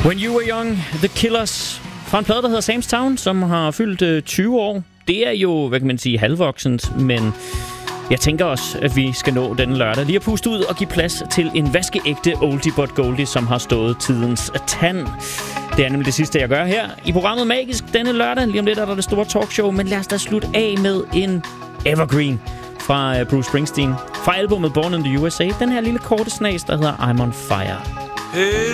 When You Were Young, The Killers, fra en plade, der hedder Sam's Town, som har fyldt 20 år. Det er jo, hvad kan man sige, halvvoksent, men jeg tænker også, at vi skal nå denne lørdag lige at puste ud og give plads til en vaskeægte oldie but goldie, som har stået tidens tand. Det er nemlig det sidste, jeg gør her i programmet Magisk denne lørdag. Lige om lidt er der det store talkshow, men lad os da slutte af med en evergreen fra Bruce Springsteen. Fra albumet Born in the USA. Den her lille korte snas, der hedder I'm on Fire. Hey